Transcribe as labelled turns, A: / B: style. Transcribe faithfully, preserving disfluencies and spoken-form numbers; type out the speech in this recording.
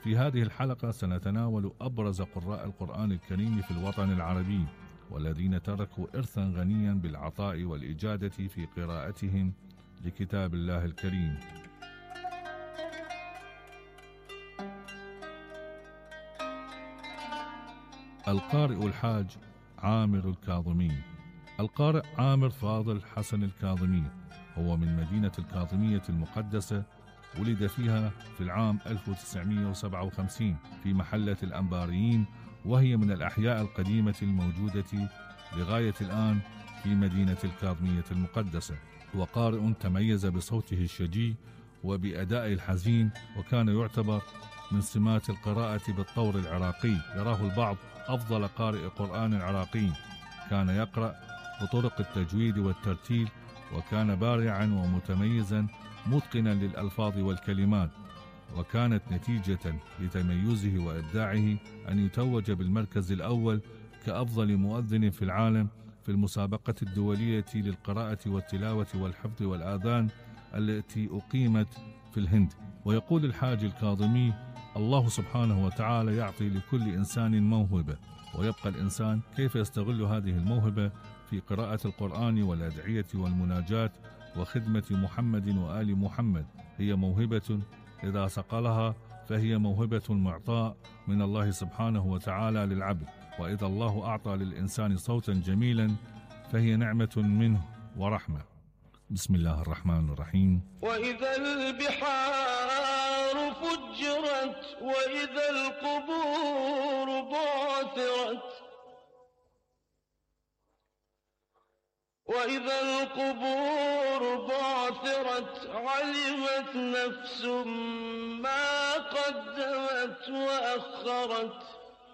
A: في هذه الحلقة سنتناول أبرز قراء القرآن الكريم في الوطن العربي، والذين تركوا إرثا غنيا بالعطاء والإجادة في قراءتهم لكتاب الله الكريم. القارئ الحاج عامر الكاظمي. القارئ عامر فاضل حسن الكاظمي هو من مدينة الكاظمية المقدسة، ولد فيها في العام ألف وتسعمائة وسبعة وخمسين في محلة الأنباريين، وهي من الأحياء القديمة الموجودة لغاية الآن في مدينة الكاظمية المقدسة. وقارئ تميز بصوته الشجي وبأدائه الحزين، وكان يعتبر من سمات القراءة بالطور العراقي. يراه البعض أفضل قارئ قرآن عراقي، كان يقرأ بطرق التجويد والترتيل، وكان بارعا ومتميزا متقنا للألفاظ والكلمات. وكانت نتيجة لتميزه وإبداعه أن يتوج بالمركز الأول كأفضل مؤذن في العالم في المسابقة الدولية للقراءة والتلاوة والحفظ والآذان التي أقيمت في الهند. ويقول الحاج الكاظمي: الله سبحانه وتعالى يعطي لكل إنسان موهبة، ويبقى الإنسان كيف يستغل هذه الموهبة في قراءة القرآن والأدعية والمناجاة وخدمة محمد وآل محمد. هي موهبة إذا صقلها فهي موهبة معطاء من الله سبحانه وتعالى للعبد، وإذا الله أعطى للإنسان صوتا جميلا فهي نعمة منه ورحمة. بسم الله الرحمن الرحيم.
B: وإذا البحار فجرت وإذا القبور بعثرت وإذا القبور بعثرت علمت نفس ما قدمت وأخرت.